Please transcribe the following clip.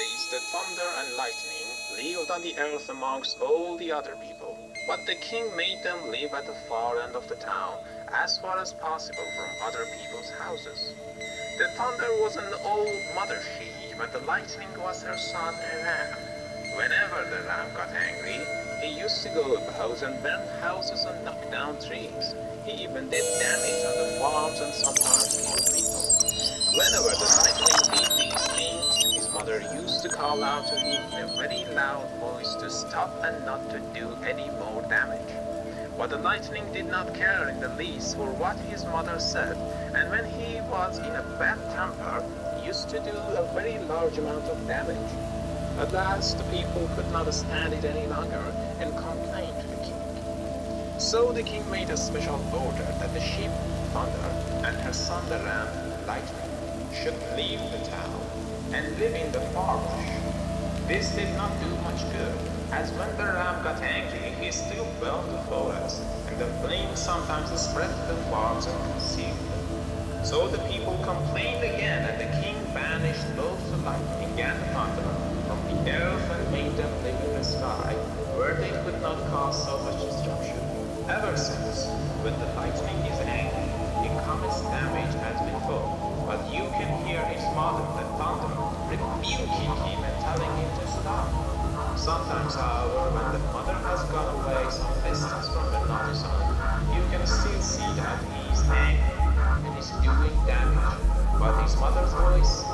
days the thunder and lightning lived on the earth amongst all the other people. But the king made them live at the far end of the town, as far as possible from other people's houses. The thunder was an old mother sheep, and the lightning was her son Ram. Whenever the ram got angry, he used to go about and burn houses and knock down trees. He even did damage on the farms and sometimes killed people. Whenever the lightning did these things, his mother used to call out to him in a very loud voice to stop and not to do any more damage. But the lightning did not care in the least for what his mother said, and when he was in a bad temper, he used to do a very large amount of damage. At last, the people could not stand it any longer and complained to the king. So the king made a special order that the sheep, Thunder, and her son the ram, Lightning, should leave the town and live in the forest. This did not do much good, as when the ram got angry, he still burned the forest, and the flames sometimes spread to the farms and consumed them. So the people complained again, and the king banished both the lightning and the thunder from the earth and made them live in the sky, where they could not cause so much destruction. Ever since, when the lightning is angry, it commits damage as before, but you can hear his mother, the thunder, rebuking him and telling him to stop. Sometimes, however, when the mother has gone away some distance from the naughty son, you can still see that he is angry and is doing damage, but his mother's voice